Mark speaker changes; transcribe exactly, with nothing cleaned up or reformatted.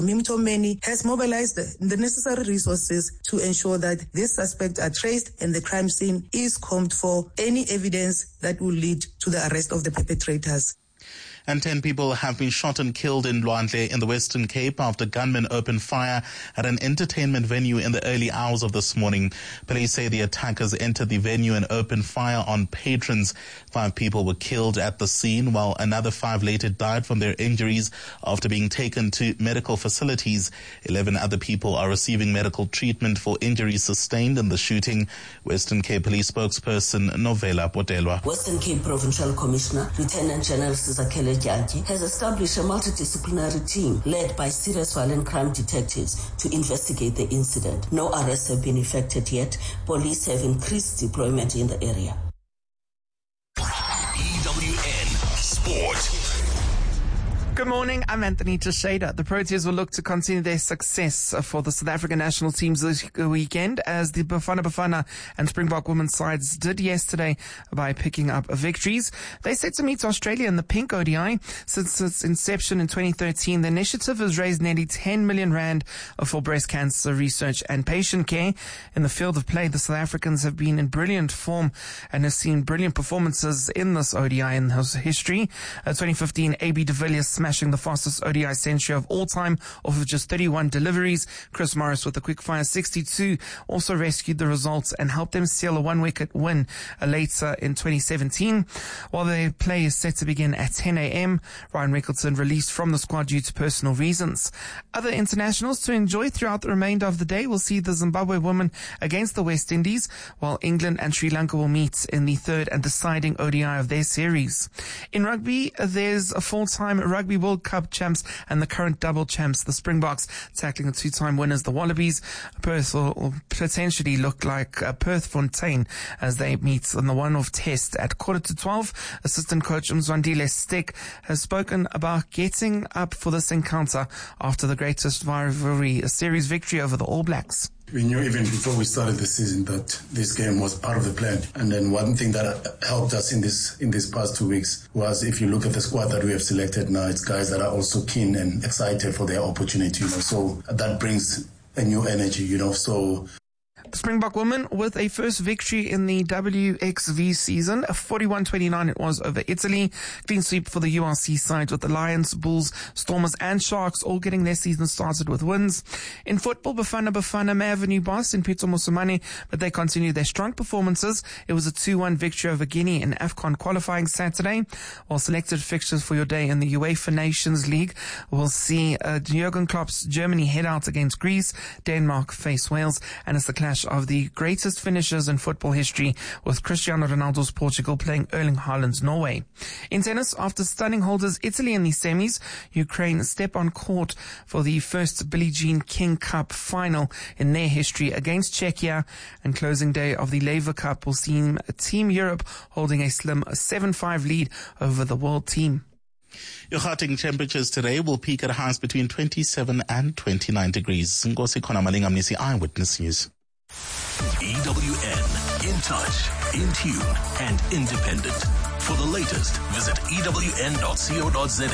Speaker 1: Mimtomeni has mobilized the necessary resources to ensure that these suspects are traced and the crime scene is combed for any evidence that will lead to the arrest of the perpetrators.
Speaker 2: And ten people have been shot and killed in Lwandle in the Western Cape after gunmen opened fire at an entertainment venue in the early hours of this morning. Police say the attackers entered the venue and opened fire on patrons. Five people were killed at the scene, while another five later died from their injuries after being taken to medical facilities. Eleven other people are receiving medical treatment for injuries sustained in the shooting. Western Cape Police spokesperson Novela Potelwa.
Speaker 3: Western Cape Provincial Commissioner, Lieutenant General Sizakele Jantyi, has established a multidisciplinary team led by serious violent crime detectives to investigate the incident. No arrests have been effected yet. Police have increased deployment in the area.
Speaker 4: E W N Sport.
Speaker 5: Good morning, I'm Anthony Teixeira. The Proteas will look to continue their success for the South African national teams this weekend, as the Bafana Bafana and Springbok women's sides did yesterday by picking up victories. They set to meet Australia in the Pink O D I. Since its inception in twenty thirteen, the initiative has raised nearly ten million rand for breast cancer research and patient care. In the field of play, the South Africans have been in brilliant form and have seen brilliant performances in this O D I in history. Uh, twenty fifteen, A B de Villiers smashing the fastest O D I century of all time off of just thirty-one deliveries. Chris Morris with a quick-fire sixty-two also rescued the results and helped them seal a one-wicket win uh, later in twenty seventeen. While their play is set to begin at ten a.m., Ryan Rickleton released from the squad due to personal reasons. Other internationals to enjoy throughout the remainder of the day will see the Zimbabwe women against the West Indies, while England and Sri Lanka will meet in the third and deciding O D I of their series. In rugby, there's a full-time Rugby World Cup champs and the current double champs, the Springboks, tackling the two-time winners, the Wallabies. Perth will potentially look like uh, Perth Fontaine as they meet in the one-off test at quarter to twelve. Assistant coach Mzwandile Stick has spoken about getting up for this encounter after the greatest rivalry, a series victory over the All Blacks.
Speaker 6: We knew even before we started the season that this game was part of the plan. And then one thing that helped us in this in these past two weeks was, if you look at the squad that we have selected now, it's guys that are also keen and excited for their opportunity, you know. So that brings a new energy, you know. So
Speaker 5: the Springbok women with a first victory in the W X V season, a forty-one twenty-nine it was over Italy. Clean sweep for the U R C side with the Lions, Bulls, Stormers and Sharks all getting their season started with wins. In football, Bafana Bafana may have a new boss in Pitso Mosimane, but they continue their strong performances. It was a two one victory over Guinea in AFCON qualifying Saturday. While selected fixtures for your day in the UEFA Nations League, we'll see uh, Jurgen Klopp's Germany head out against Greece, Denmark face Wales, and it's the clash of the greatest finishers in football history, with Cristiano Ronaldo's Portugal playing Erling Haaland's Norway. In tennis, after stunning holders Italy in the semis, Ukraine step on court for the first Billie Jean King Cup final in their history against Czechia, and closing day of the Laver Cup will see Team Europe holding a slim seven five lead over the world team.
Speaker 2: Your Gauteng temperatures today will peak at highs between twenty-seven and twenty-nine degrees. Ngosi Khona Malinga, Mnisi Eyewitness News.
Speaker 4: E W N, in touch, in tune, and independent. For the latest, visit E W N dot co dot za.